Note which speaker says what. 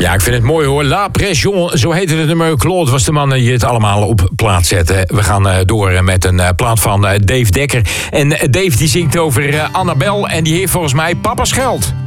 Speaker 1: Ja, ik vind het mooi hoor. La Pression, zo heette het nummer. Claude was de man die het allemaal op plaat zette. We gaan door met een plaat van Dave Dekker. En Dave die zingt over Annabel en die heeft volgens mij papa's geld.